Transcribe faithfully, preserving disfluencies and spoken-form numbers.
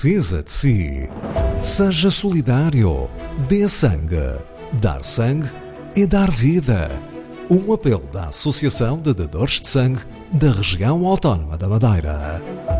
Precisa de si. Seja solidário. Dê sangue. Dar sangue é dar vida. Um apelo da Associação de Dadores de Sangue da Região Autónoma da Madeira.